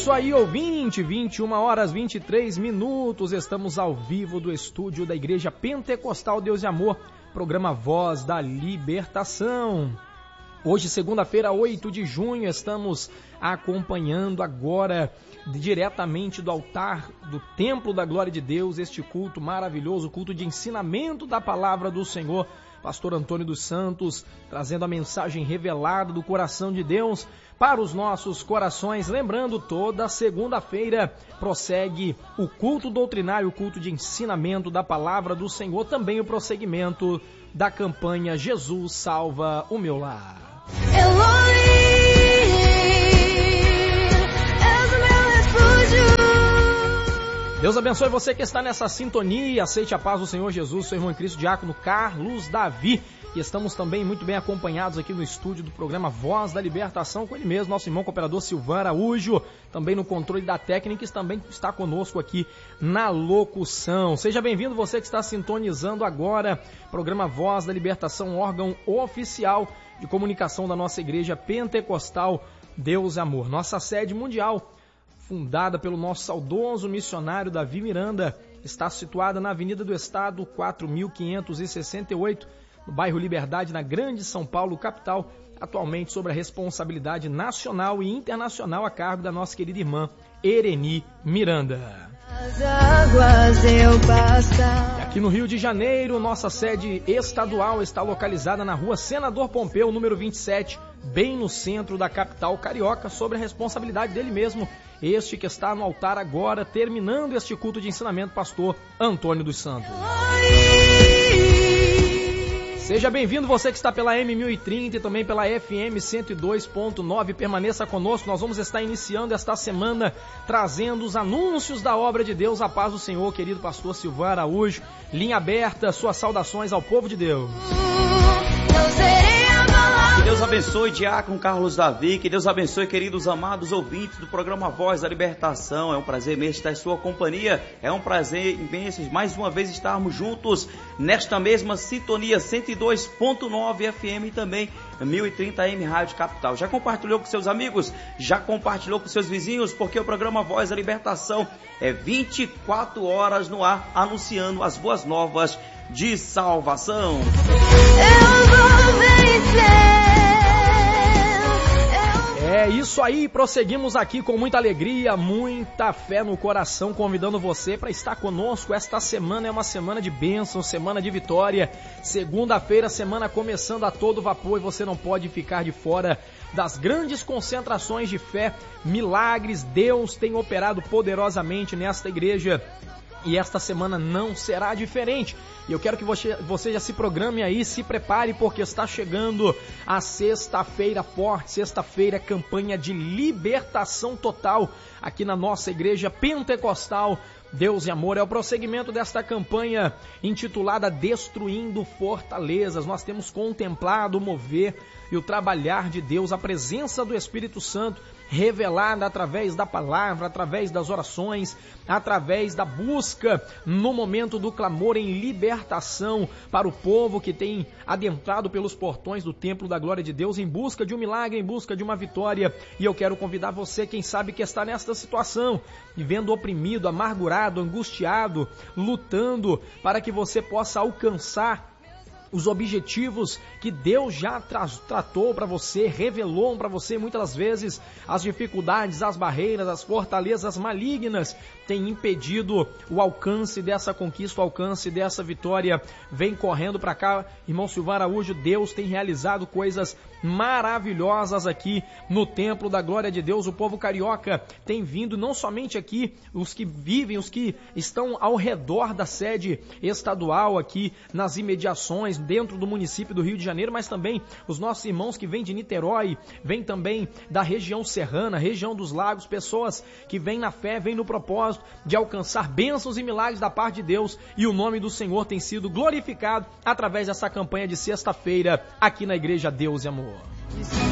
isso aí, ouvinte, 21h23, estamos ao vivo do estúdio da Igreja Pentecostal Deus e Amor, programa Voz da Libertação. Hoje, segunda-feira, 8 de junho, estamos acompanhando agora, diretamente do altar do Templo da Glória de Deus, este culto maravilhoso, culto de ensinamento da Palavra do Senhor. Pastor Antônio dos Santos, trazendo a mensagem revelada do coração de Deus para os nossos corações. Lembrando, toda segunda-feira prossegue o culto doutrinário, o culto de ensinamento da Palavra do Senhor, também o prosseguimento da campanha Jesus Salva o Meu Lar. Deus abençoe você que está nessa sintonia, aceite a paz do Senhor Jesus, seu irmão em Cristo, diácono Carlos Davi, e estamos também muito bem acompanhados aqui no estúdio do programa Voz da Libertação, com ele mesmo, nosso irmão cooperador Silvan Araújo, também no controle da técnica, e também está conosco aqui na locução. Seja bem-vindo você que está sintonizando agora, programa Voz da Libertação, órgão oficial de comunicação da nossa Igreja Pentecostal Deus e Amor, nossa sede mundial, fundada pelo nosso saudoso missionário Davi Miranda, está situada na Avenida do Estado, 4568, no bairro Liberdade, na Grande São Paulo, capital, atualmente sob a responsabilidade nacional e internacional a cargo da nossa querida irmã Ereni Miranda. E aqui no Rio de Janeiro, nossa sede estadual está localizada na rua Senador Pompeu, número 27, bem no centro da capital carioca, sob a responsabilidade dele mesmo, este que está no altar agora, terminando este culto de ensinamento, pastor Antônio dos Santos. Seja bem-vindo você que está pela M1030 e também pela FM 102.9, permaneça conosco, nós vamos estar iniciando esta semana, trazendo os anúncios da obra de Deus, a paz do Senhor, querido pastor Silvan Araújo, linha aberta, suas saudações ao povo de Deus. Que Deus abençoe, diácono Carlos Davi, que Deus abençoe, queridos amados ouvintes do programa Voz da Libertação. É um prazer imenso estar em sua companhia, é um prazer imenso mais uma vez estarmos juntos nesta mesma sintonia 102.9 FM e também 1030 AM Rádio Capital. Já compartilhou com seus amigos? Já compartilhou com seus vizinhos? Porque o programa Voz da Libertação é 24 horas no ar, anunciando as boas novas de salvação. Eu vou vencer. É isso aí, prosseguimos aqui com muita alegria, muita fé no coração, convidando você para estar conosco. Esta semana é uma semana de bênção, semana de vitória. Segunda-feira, semana começando a todo vapor, e você não pode ficar de fora das grandes concentrações de fé, milagres. Deus tem operado poderosamente nesta igreja. E esta semana não será diferente. E eu quero que você já se programe aí, se prepare, porque está chegando a sexta-feira forte, sexta-feira, campanha de libertação total aqui na nossa Igreja Pentecostal Deus e Amor. É o prosseguimento desta campanha intitulada Destruindo Fortalezas. Nós temos contemplado o mover e o trabalhar de Deus, a presença do Espírito Santo revelada através da palavra, através das orações, através da busca no momento do clamor em libertação para o povo que tem adentrado pelos portões do Templo da Glória de Deus em busca de um milagre, em busca de uma vitória. E eu quero convidar você, quem sabe que está nesta situação, vivendo oprimido, amargurado, angustiado, lutando, para que você possa alcançar os objetivos que Deus já tratou para você, revelou para você. Muitas das vezes as dificuldades, as barreiras, as fortalezas malignas têm impedido o alcance dessa conquista, o alcance dessa vitória. Vem correndo para cá, irmão Silvan Araújo. Deus tem realizado coisas maravilhosas aqui no Templo da Glória de Deus. O povo carioca tem vindo, não somente aqui, os que vivem, os que estão ao redor da sede estadual aqui nas imediações, dentro do município do Rio de Janeiro, mas também os nossos irmãos que vêm de Niterói, vêm também da região serrana, região dos lagos, pessoas que vêm na fé, vêm no propósito de alcançar bênçãos e milagres da parte de Deus, e o nome do Senhor tem sido glorificado através dessa campanha de sexta-feira aqui na Igreja Deus e Amor.